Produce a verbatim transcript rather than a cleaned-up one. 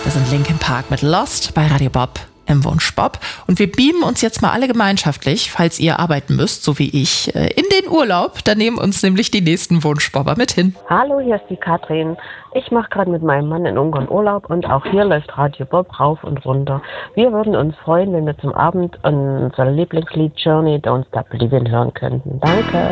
Das sind Linkin Park mit Lost bei Radio Bob im Wunsch Bob. Und wir beamen uns jetzt mal alle gemeinschaftlich, falls ihr arbeiten müsst, so wie ich, in den Urlaub. Da nehmen uns nämlich die nächsten Wunschbobber mit hin. Hallo, hier ist die Katrin. Ich mache gerade mit meinem Mann in Ungarn Urlaub und auch hier läuft Radio Bob rauf und runter. Wir würden uns freuen, wenn wir zum Abend unser Lieblingslied Journey Don't Stop Believin' hören könnten. Danke.